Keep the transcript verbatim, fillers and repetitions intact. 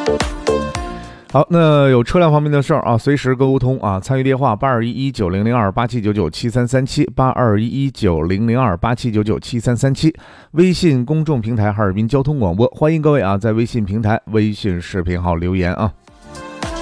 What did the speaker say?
好，那有车辆方面的事儿啊，随时沟通啊，参与电话八二一一九零零二八七九九七三三七八二一一九零零二八七九九七三三七，微信公众平台哈尔滨交通广播，欢迎各位啊在微信平台微信视频号留言啊。